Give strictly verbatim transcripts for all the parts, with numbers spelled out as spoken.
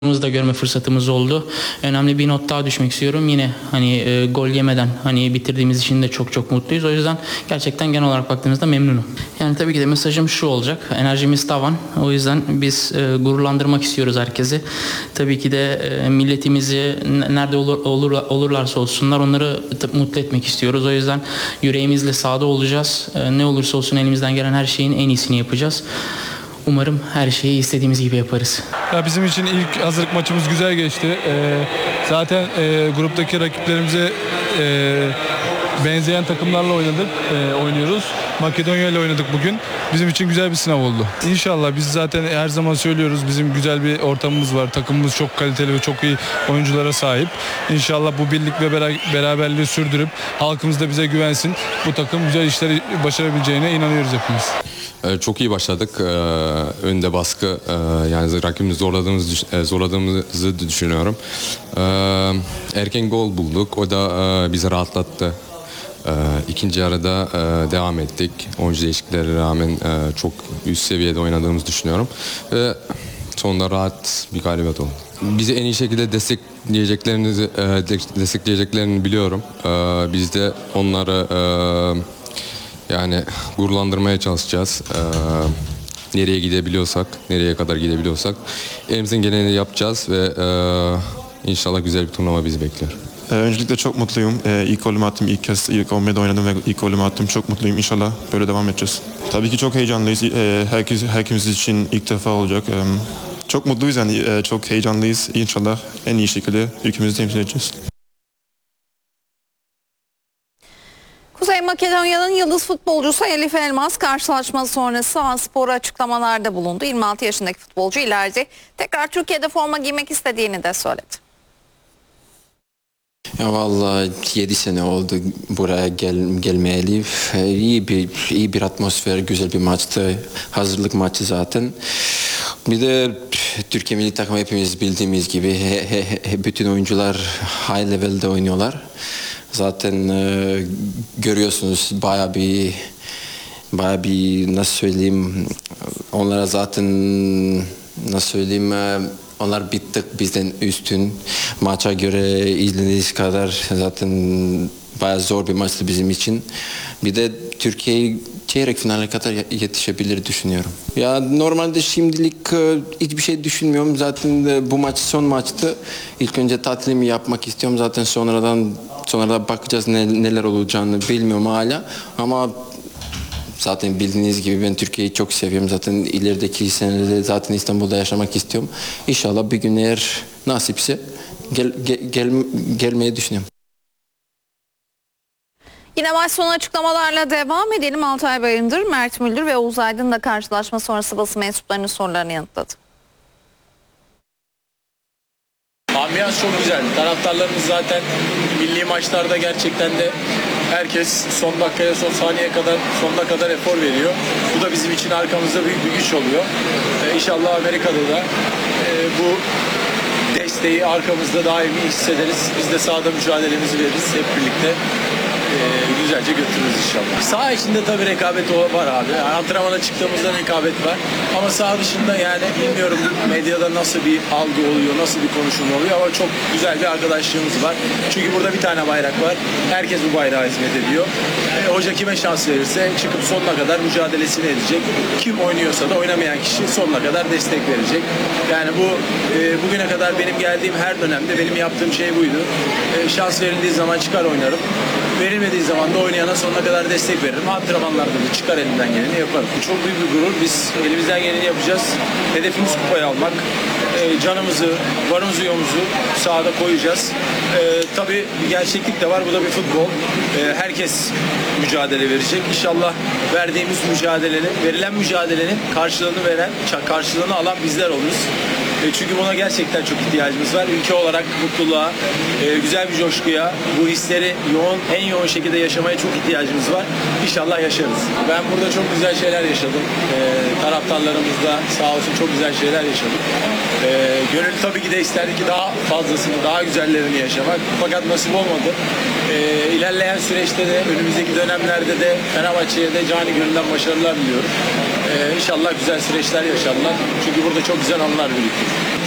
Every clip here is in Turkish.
da görme fırsatımız oldu. Önemli bir not daha düşmek istiyorum. Yine hani e, gol yemeden hani bitirdiğimiz için de çok çok mutluyuz. O yüzden gerçekten genel olarak baktığımızda memnunum. Yani tabii ki de mesajım şu olacak. Enerjimiz tavan. O yüzden biz e, gururlandırmak istiyoruz herkesi. Tabii ki de e, milletimizi nerede olur, olur olurlarsa olsunlar onları mutlu etmek istiyoruz. O yüzden yüreğimizle sahada olacağız. E, ne olursa olsun elimizden gelen her şeyin en iyisini yapacağız. Umarım her şeyi istediğimiz gibi yaparız. Ya bizim için ilk hazırlık maçımız güzel geçti. Ee, zaten e, gruptaki rakiplerimize e, benzeyen takımlarla oynadık, e, oynuyoruz. Makedonya ile oynadık bugün. Bizim için güzel bir sınav oldu. İnşallah biz zaten her zaman söylüyoruz, bizim güzel bir ortamımız var. Takımımız çok kaliteli ve çok iyi oyunculara sahip. İnşallah bu birlik ve beraberliği sürdürüp halkımız da bize güvensin. Bu takım güzel işleri başarabileceğine inanıyoruz hepimiz. Çok iyi başladık. Önde baskı, yani rakibimizi zorladığımız, zorladığımızı düşünüyorum. Erken gol bulduk. O da bizi rahatlattı. İkinci yarıda devam ettik. Oyuncu değişikliklerine rağmen çok üst seviyede oynadığımızı düşünüyorum. Ve sonunda rahat bir galibiyet oldu. Bizi en iyi şekilde destekleyeceklerini, destekleyeceklerini biliyorum. Biz de onları yani gururlandırmaya çalışacağız. Ee, nereye gidebiliyorsak, nereye kadar gidebiliyorsak elimizden geleni yapacağız ve e, inşallah güzel bir turnuva bizi bekliyor. Ee, öncelikle çok mutluyum. Ee, ilk golümü attım, ilk kez ilk on birde oynadım ve ilk golümü attım. Çok mutluyum. İnşallah böyle devam edeceğiz. Tabii ki çok heyecanlıyız. Ee, herkes, herkes için ilk defa olacak. Ee, çok mutluyuz yani, ee, çok heyecanlıyız. İnşallah en iyi şekilde ülkemizi temsil edeceğiz. Kuzey Makedonya'nın yıldız futbolcusu Elif Elmas karşılaşma sonrası A-Spor'a açıklamalarda bulundu. yirmi altı yaşındaki futbolcu ileride tekrar Türkiye'de forma giymek istediğini de söyledi. Ya vallahi yedi sene oldu buraya gel, gelmeyeli. İyi bir iyi bir atmosfer, güzel bir maçtı. Hazırlık maçı zaten. Bir de Türkiye milli takımı hepimiz bildiğimiz gibi he, he, he, bütün oyuncular high level'de oynuyorlar. Zaten e, görüyorsunuz baya bir baya bir nasıl söyleyeyim, onlara zaten nasıl söyleyeyim e, onlar bir tık bizden üstün. Maça göre izlediğiniz kadar zaten baya zor bir maçtı bizim için. Bir de Türkiye çeyrek finale kadar yetişebilir düşünüyorum. Ya normalde şimdilik hiçbir şey düşünmüyorum. Zaten bu maç son maçtı. İlk önce tatilimi yapmak istiyorum. Zaten sonradan sonradan bakacağız ne, neler olacağını bilmiyorum hala. Ama zaten bildiğiniz gibi ben Türkiye'yi çok seviyorum. Zaten ilerideki senelerde zaten İstanbul'da yaşamak istiyorum. İnşallah bir gün eğer nasipse gel, gel, gel, gelmeyi düşünüyorum. Yine maç sonu açıklamalarla devam edelim. Altay Bayındır, Mert Müldür ve Oğuz Aydın da karşılaşma sonrası basın mensuplarının sorularını yanıtladı. Ambiyans çok güzel. Taraftarlarımız zaten milli maçlarda gerçekten de herkes son dakikaya, son saniyeye kadar, sonuna kadar efor veriyor. Bu da bizim için arkamızda büyük bir güç oluyor. Ee, İnşallah Amerika'da da e, bu desteği arkamızda daimi hissederiz. Biz de sahada mücadelemizi veririz hep birlikte. Ee, güzelce götürürüz inşallah. Saha içinde tabii rekabet var abi. Yani antrenmana çıktığımızda rekabet var. Ama saha dışında yani bilmiyorum medyada nasıl bir algı oluyor, nasıl bir konuşulma oluyor ama çok güzel bir arkadaşlığımız var. Çünkü burada bir tane bayrak var. Herkes bu bayrağa hizmet ediyor. E, hoca kime şans verirse çıkıp sonuna kadar mücadelesini edecek. Kim oynuyorsa da oynamayan kişi sonuna kadar destek verecek. Yani bu e, bugüne kadar benim geldiğim her dönemde benim yaptığım şey buydu. E, şans verildiği zaman çıkar oynarım. Verilmediği zaman da oynayana sonuna kadar destek veririm. Antrenmanlarda da çıkar elimden geleni yaparım. Bu çok büyük bir gurur. Biz elimizden geleni yapacağız. Hedefimiz kupayı almak. E, canımızı, varımızı, yoğumuzu sahada koyacağız. E, tabii bir gerçeklik de var. Bu da bir futbol. E, herkes mücadele verecek. İnşallah verdiğimiz mücadelenin, verilen mücadelenin karşılığını veren, karşılığını alan bizler oluruz. Çünkü buna gerçekten çok ihtiyacımız var. Ülke olarak mutluluğa, güzel bir coşkuya, bu hisleri yoğun, en yoğun şekilde yaşamaya çok ihtiyacımız var. İnşallah yaşarız. Ben burada çok güzel şeyler yaşadım. Taraftarlarımızla sağ olsun çok güzel şeyler yaşadık. Gönül tabii ki de isterdi ki daha fazlasını, daha güzellerini yaşamak. Fakat nasip olmadı. İlerleyen süreçte de, önümüzdeki dönemlerde de Fenerbahçe'ye de cani gönülden başarılar diliyorum. İnşallah güzel süreçler yaşarlar. Çünkü burada çok güzel anılar birikti.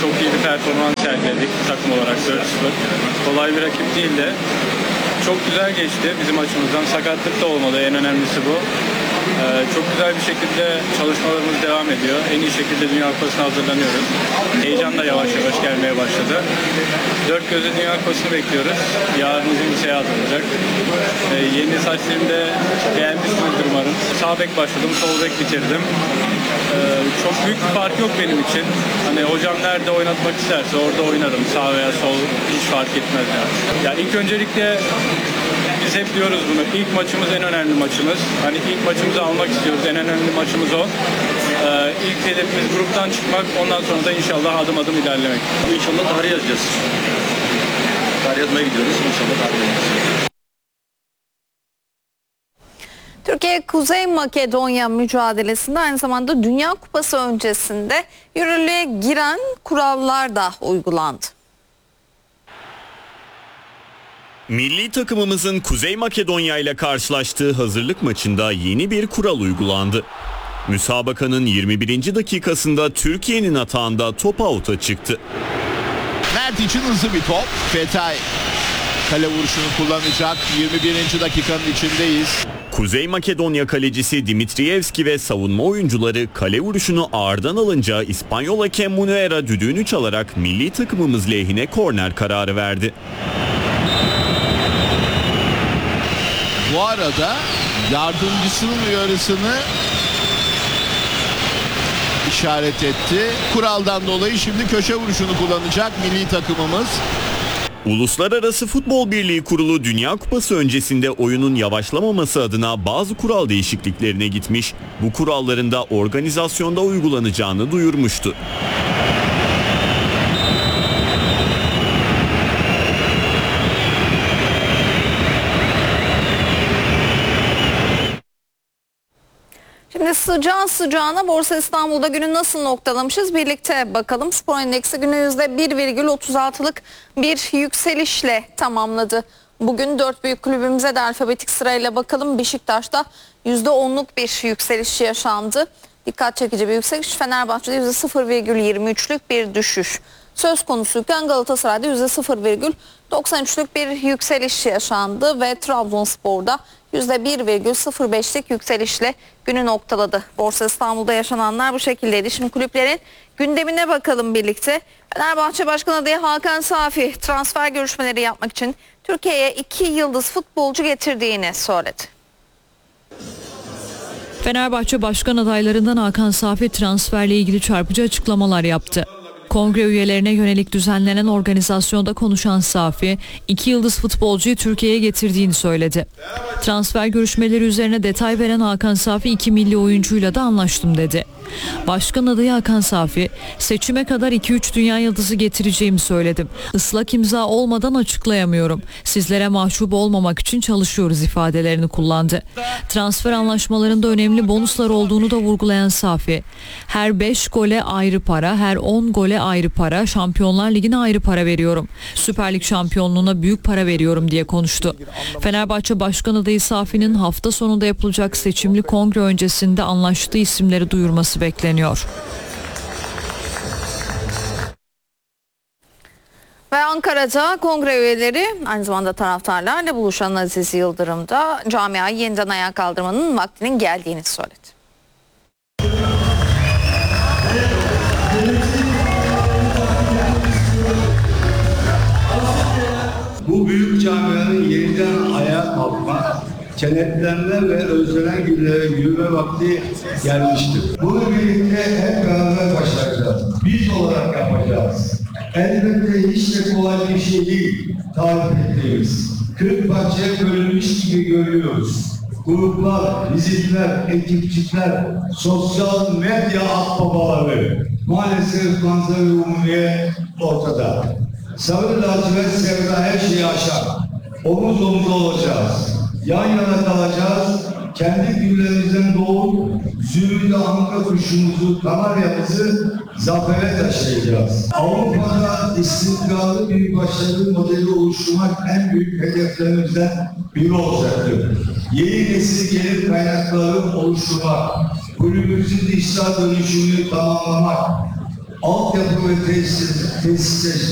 çok iyi bir performans sergiledik takım olarak dört sıfır. Kolay bir rakip değil de çok güzel geçti bizim açımızdan. Sakatlık da olmadı, en önemlisi bu. Ee, çok güzel bir şekilde çalışmalarımız devam ediyor. En iyi şekilde Dünya Kupası'na hazırlanıyoruz. Heyecan da yavaş yavaş gelmeye başladı. Dört gözle Dünya Kupası'nı bekliyoruz. Yarın uzun bir seyahat olacak. Ee, yeni saçlarımı da beğenmişsinizdir umarım. Sağ bek başladım, sol bek bitirdim. Ee, çok büyük bir fark yok benim için. Hani hocam nerede oynatmak isterse orada oynarım. Sağ veya sol hiç fark etmez yani. Ya ilk öncelikle biz hep diyoruz bunu. İlk maçımız en önemli maçımız. Hani ilk maçımızı almak istiyoruz. En önemli maçımız o. Ee, ilk hedefimiz gruptan çıkmak. Ondan sonra da inşallah adım adım ilerlemek. İnşallah tarih yazacağız. Tarih yazmaya gidiyoruz. İnşallah tarih yazacağız. Türkiye Kuzey Makedonya mücadelesinde aynı zamanda Dünya Kupası öncesinde yürürlüğe giren kurallar da uygulandı. Milli takımımızın Kuzey Makedonya ile karşılaştığı hazırlık maçında yeni bir kural uygulandı. Müsabakanın yirmi birinci dakikasında Türkiye'nin atağında top out'a çıktı. Mert için hızlı bir top. Fetay kale vuruşunu kullanacak. yirmi birinci dakikanın içindeyiz. Kuzey Makedonya kalecisi Dimitrievski ve savunma oyuncuları kale vuruşunu ağırdan alınca İspanyol hakem Munuera düdüğünü çalarak milli takımımız lehine korner kararı verdi. Bu arada yardımcısının uyarısını işaret etti. Kuraldan dolayı şimdi köşe vuruşunu kullanacak milli takımımız. Uluslararası Futbol Birliği Kurulu Dünya Kupası öncesinde oyunun yavaşlamaması adına bazı kural değişikliklerine gitmiş, bu kuralların da organizasyonda uygulanacağını duyurmuştu. Şimdi sıcağı sıcağına Borsa İstanbul'da günü nasıl noktalamışız birlikte bakalım. Spor Endeksi günü yüzde bir virgül otuz altılık bir yükselişle tamamladı. Bugün dört büyük kulübümüze de alfabetik sırayla bakalım. Beşiktaş'ta yüzde onluk bir yükseliş yaşandı. Dikkat çekici bir yükseliş. Fenerbahçe'de yüzde sıfır virgül yirmi üçlük bir düşüş söz konusuyken Galatasaray'da yüzde sıfır virgül doksan üçlük bir yükseliş yaşandı ve Trabzonspor'da yüzde bir virgül sıfır beşlik yükselişle günü noktaladı. Borsa İstanbul'da yaşananlar bu şekildeydi. Şimdi kulüplerin gündemine bakalım birlikte. Fenerbahçe Başkan adayı Hakan Safi transfer görüşmeleri yapmak için Türkiye'ye iki yıldız futbolcu getirdiğini söyledi. Fenerbahçe Başkan adaylarından Hakan Safi transferle ilgili çarpıcı açıklamalar yaptı. Kongre üyelerine yönelik düzenlenen organizasyonda konuşan Safi, iki yıldız futbolcuyu Türkiye'ye getirdiğini söyledi. Transfer görüşmeleri üzerine detay veren Hakan Safi, iki milli oyuncuyla da anlaştım dedi. Başkan adayı Hakan Safi, seçime kadar iki üç dünya yıldızı getireceğimi söyledim. Islak imza olmadan açıklayamıyorum. Sizlere mahcup olmamak için çalışıyoruz ifadelerini kullandı. Transfer anlaşmalarında önemli bonuslar olduğunu da vurgulayan Safi, her beş gole ayrı para, her on gole ayrı para, Şampiyonlar Ligi'ne ayrı para veriyorum. Süper Lig şampiyonluğuna büyük para veriyorum diye konuştu. Fenerbahçe Başkan adayı Safi'nin hafta sonunda yapılacak seçimli kongre öncesinde anlaştığı isimleri duyurması bekleniyor. Ve Ankara'da kongre üyeleri aynı zamanda taraftarlarla buluşan Aziz Yıldırım da camiayı yeniden ayağa kaldırmanın vaktinin geldiğini söyledi. Bu büyük camianın yeniden ayağa kalkma, kenetlenme ve özlenen günlere yürüme vakti gelmiştir. Bunu birlikte hep beraber başaracağız. Biz olarak yapacağız. Elbette hiç de kolay bir şey değil tarif ettiğimiz. kırk parçaya bölünmüş gibi görüyoruz. Gruplar, vizitler, ekipçikler, sosyal medya akbabaları. Maalesef manzara umumiye ortada. Sarı lacivert sevda her şeyi aşar. Omuz omuza olacağız. Yan yana kalacağız. Kendi güllerimizden doğup zümrüt anka kuşumuzu, kanaryamızı zafere taşıyacağız. Avrupa'da istikrarlı bir başarı modeli oluşturmak en büyük hedeflerimizden biri olacaktır. Yeni nesil gelir kaynakları oluşturmak, kulübümüzün dijital dönüşümünü tamamlamak, altyapı ve tesis, tesis